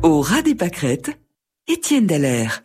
Au ras des pâquerettes, Étienne Dallaire.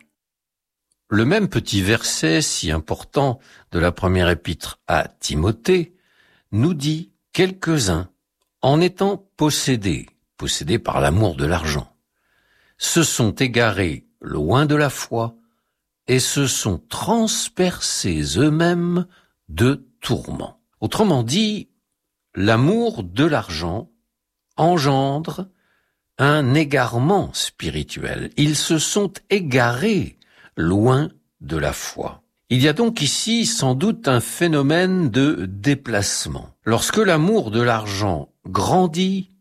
Le même petit verset si important de la première épître à Timothée nous dit quelques-uns, en étant possédés par l'amour de l'argent, se sont égarés loin de la foi et se sont transpercés eux-mêmes de tourments. Autrement dit, l'amour de l'argent engendre un égarement spirituel. Ils se sont égarés loin de la foi. Il y a donc ici sans doute un phénomène de déplacement. Lorsque l'amour de l'argent grandit,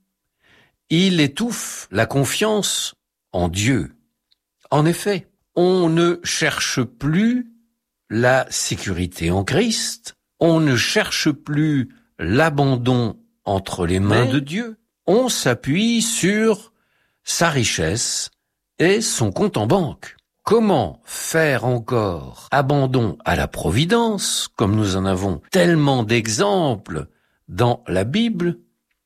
il étouffe la confiance en Dieu. En effet, on ne cherche plus la sécurité en Christ, on ne cherche plus l'abandon entre les mains de Dieu, on s'appuie sur sa richesse et son compte en banque. Comment faire encore abandon à la providence, comme nous en avons tellement d'exemples dans la Bible,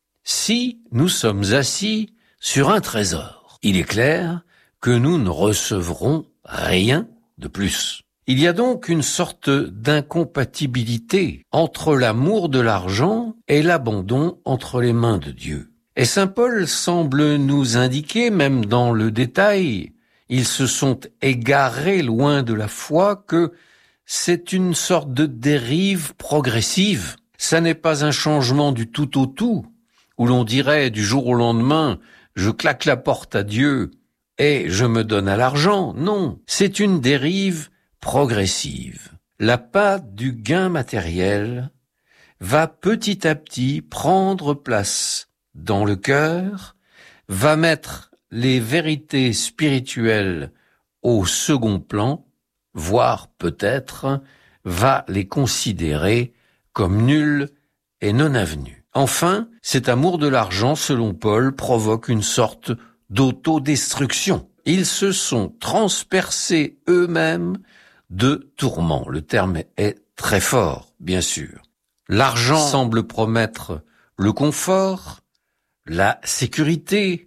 si nous sommes assis sur un trésor? Il est clair que nous ne recevrons rien de plus. Il y a donc une sorte d'incompatibilité entre l'amour de l'argent et l'abandon entre les mains de Dieu. Et saint Paul semble nous indiquer, même dans le détail, ils se sont égarés loin de la foi, que c'est une sorte de dérive progressive. Ça n'est pas un changement du tout au tout, où l'on dirait du jour au lendemain, je claque la porte à Dieu et je me donne à l'argent. Non, c'est une dérive progressive. L'appât du gain matériel va petit à petit prendre place dans le cœur, va mettre les vérités spirituelles au second plan, voire peut-être va les considérer comme nulles et non avenues. Enfin, cet amour de l'argent, selon Paul, provoque une sorte d'autodestruction. Ils se sont transpercés eux-mêmes de tourments. Le terme est très fort, bien sûr. L'argent semble promettre le confort, la sécurité,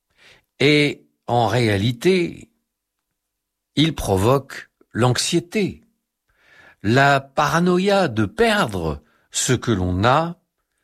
et en réalité, il provoque l'anxiété, la paranoïa de perdre ce que l'on a,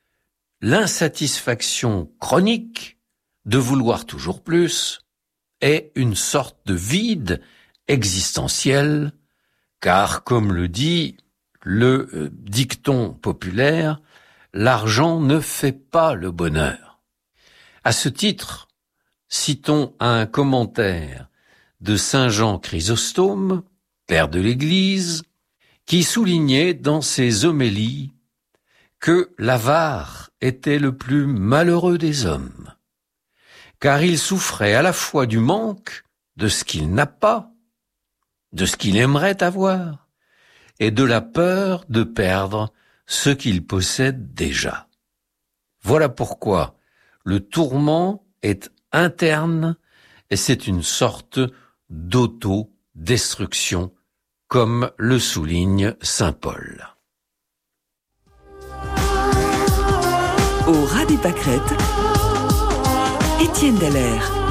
l'insatisfaction chronique de vouloir toujours plus, et une sorte de vide existentiel, car comme le dit le dicton populaire, l'argent ne fait pas le bonheur. À ce titre, citons un commentaire de saint Jean Chrysostome, père de l'Église, qui soulignait dans ses homélies que l'avare était le plus malheureux des hommes, car il souffrait à la fois du manque de ce qu'il n'a pas, de ce qu'il aimerait avoir, et de la peur de perdre ce qu'il possède déjà. Voilà pourquoi le tourment est interne et c'est une sorte d'auto-destruction, comme le souligne saint Paul. Au ras des pâquerettes, Étienne Dallaire.